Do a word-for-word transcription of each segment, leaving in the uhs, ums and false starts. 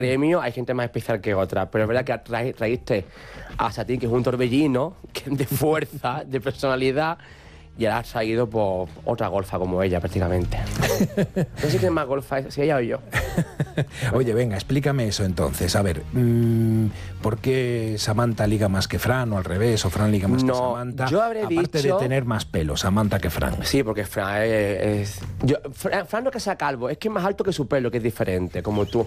premio hay gente más especial que otra, pero es verdad que tra traíste a Satín, que es un torbellino de fuerza, de personalidad, y ahora has traído por otra golfa como ella, prácticamente. No sé quién es más golfa, si ella o yo. Oye, venga, explícame eso entonces. A ver, mmm, ¿por qué Samantha liga más que Fran o al revés? ¿O Fran liga más no, que Samantha? Yo habré Aparte dicho... de tener más pelo, Samantha que Fran. Sí, porque Fran es... es... Yo, Fran, Fran no es que sea calvo, es que es más alto que su pelo, que es diferente, como tú.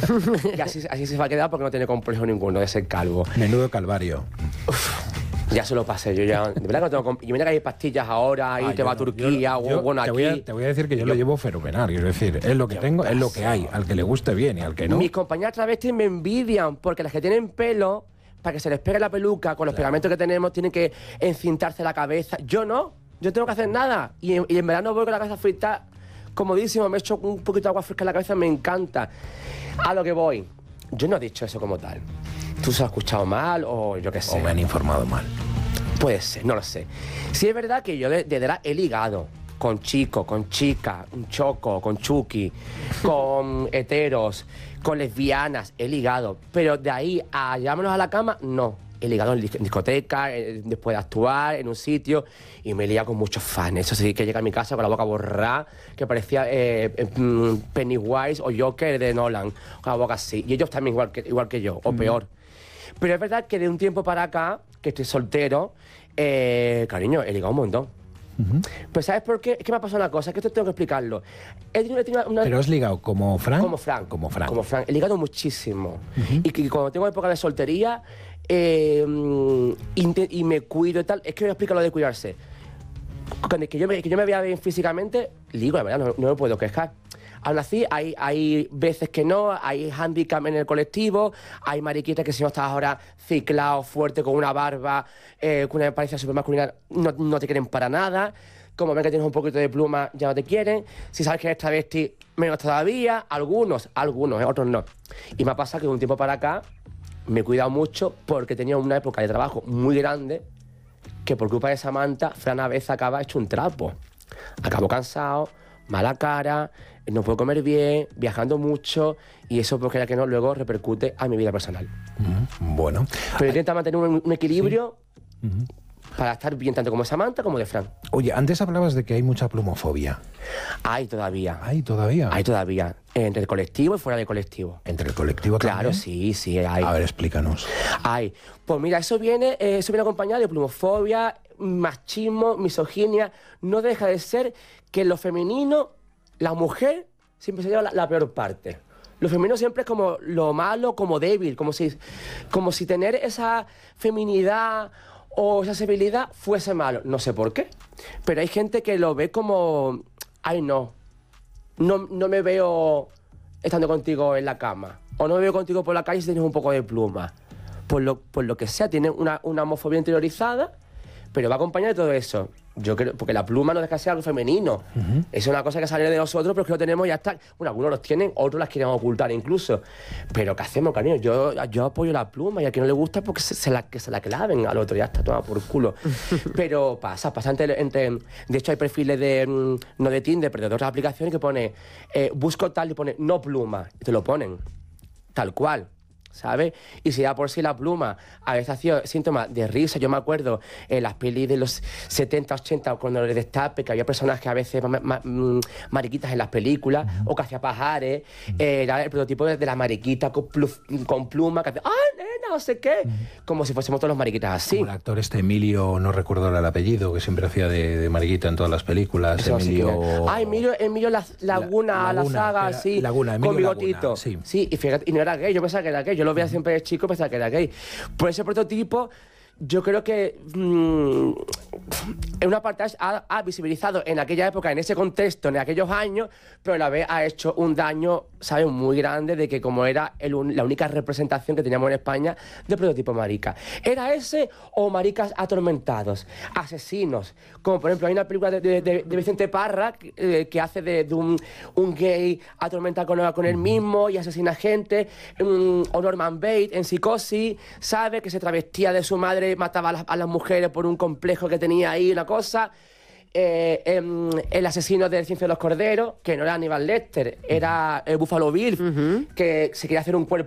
Y así, así se va a quedar porque no tiene complejo ninguno de ser calvo. Menudo calvario. Uf. Ya se lo pasé, yo ya... De verdad que no tengo... Y mira que hay pastillas ahora, y ah, te va a Turquía, yo, yo, bueno, te aquí... Voy a, te voy a decir que yo, yo lo llevo fenomenal, quiero decir, es lo que yo tengo, paso. Es lo que hay, al que le guste bien y al que no... Mis compañeras travestis me envidian, porque las que tienen pelo, para que se les pegue la peluca, con los claro. pegamentos que tenemos, tienen que encintarse la cabeza. Yo no, yo tengo que hacer nada. Y en, y en verano voy con la cabeza frita, comodísimo, me echo un poquito de agua fresca en la cabeza, me encanta. A lo que voy, yo no he dicho eso como tal. ¿Tú se lo has escuchado mal o yo qué sé? O me han informado mal. Puede ser, no lo sé. Sí es verdad que yo desde edad he ligado con chicos, con chicas, un choco, con chuki, con heteros, con lesbianas, he ligado. Pero de ahí a llevármelos a la cama, no. He ligado en discoteca, después de actuar, en un sitio, y me he liado con muchos fans. Eso sí, que llega a mi casa con la boca borrada, que parecía eh, eh, Pennywise o Joker de Nolan, con la boca así. Y ellos también igual que, igual que yo, o mm. peor. Pero es verdad que de un tiempo para acá, que estoy soltero, eh, cariño, he ligado un montón. Uh-huh. Pues ¿sabes por qué? Es que me ha pasado una cosa, que esto tengo que explicarlo. He tenido, he tenido una... ¿Pero has ligado como Fran? Como Fran. Como Fran. Como Fran. He ligado muchísimo. Uh-huh. Y que cuando tengo época de soltería eh, y, y me cuido y tal, es que voy a explicar lo de cuidarse. Cuando que yo me, que yo me vea bien físicamente, ligo, la verdad, no, no me puedo quejar. Aún así, hay, hay veces que no, hay handicap en el colectivo, hay mariquitas que si no estás ahora ciclado, fuerte, con una barba, eh, con una apariencia súper masculina, no, no te quieren para nada. Como ven que tienes un poquito de pluma, ya no te quieren. Si sabes que eres travesti, menos todavía. Algunos, algunos, eh, otros no. Y me ha pasado que de un tiempo para acá me he cuidado mucho porque tenía una época de trabajo muy grande que por culpa de Samantha, Fran a veces acaba hecho un trapo. Acabo cansado, mala cara, no puedo comer bien, viajando mucho, y eso porque ya que no luego repercute a mi vida personal. Uh-huh. Bueno. Pero intenta mantener un, un equilibrio sí. uh-huh. para estar bien tanto como Samantha como de Fran. Oye, antes hablabas de que hay mucha plumofobia. Hay todavía. ¿Hay todavía? Hay todavía. Entre el colectivo y fuera del colectivo. ¿Entre el colectivo también? Claro, sí, sí, hay. A ver, explícanos. Hay. Pues mira, eso viene, eh, eso viene acompañado de plumofobia, machismo, misoginia. No deja de ser que lo femenino, la mujer, siempre se lleva la, la peor parte. Lo femenino siempre es como lo malo, como débil, como si, como si tener esa feminidad o esa sensibilidad fuese malo. No sé por qué, pero hay gente que lo ve como, ay no, no, no me veo estando contigo en la cama, o no me veo contigo por la calle si tienes un poco de pluma. Por lo, por lo que sea, tiene una, una homofobia interiorizada, pero va acompañado de todo eso. Yo creo, porque la pluma no deja de ser algo femenino. Uh-huh. Es una cosa que sale de nosotros, pero que lo tenemos y ya está. Bueno, algunos los tienen, otros las quieren ocultar incluso. Pero ¿qué hacemos, cariño? Yo, yo apoyo la pluma y a quien no le gusta, porque se, se la, que se la claven al otro, ya está, toma por culo. Pero pasa, pasa entre, entre... De hecho, hay perfiles de... No de Tinder, pero de otras aplicaciones que pone... Eh, busco tal y pone no pluma. Y te lo ponen. Tal cual. ¿Sabes? Y si ya por sí la pluma a veces hacía síntomas de risa. Yo me acuerdo en las pelis de los setenta, ochenta, cuando el destape, que había personas que a veces ma ma mariquitas en las películas, uh-huh. o que hacía pajares, uh-huh. eh, era el prototipo de, de la mariquita con, con pluma, que hacía, ¡ah, nena, no sé qué! Uh-huh. Como si fuésemos todos los mariquitas así. Como el actor este Emilio, no recuerdo el apellido, que siempre hacía de, de mariquita en todas las películas. Eso Emilio... Sí, ah, Emilio, Emilio la, Laguna, la, Laguna, la saga, así, Laguna, Emilio con bigotito. Laguna, sí. sí, y fíjate, y no era gay, yo pensaba que era gay. Yo lo veía uh-huh. siempre de chico, pensaba que era gay. Por ese prototipo, yo creo que mmm, en una parte ha, ha visibilizado en aquella época, en ese contexto, en aquellos años, pero a la vez ha hecho un daño, ¿sabes?, muy grande de que como era el, la única representación que teníamos en España de prototipo marica. ¿Era ese o maricas atormentados, asesinos? Como por ejemplo hay una película de, de, de Vicente Parra que, que hace de, de un, un gay atormentado con, con él mismo y asesina gente, um, o Norman Bates en Psicosis, ¿sabe?, que se travestía de su madre, mataba a las, a las mujeres por un complejo que tenía ahí, una cosa. Eh, eh, el asesino del Ciencia de los Corderos, que no era Aníbal Lecter, era el Buffalo Bill, uh-huh. que se quería hacer un cuerpo